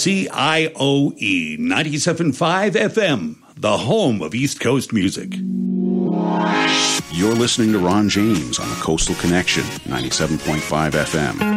CIOE 97.5 FM, the home of East Coast music. You're listening to Ron James on the Coastal Connection, 97.5 FM.